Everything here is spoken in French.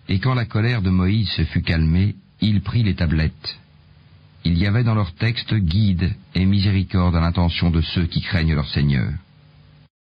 Et quand la colère de Moïse se fut calmée, il prit les tablettes. Il y avait dans leur texte guide et miséricorde à l'intention de ceux qui craignent leur Seigneur.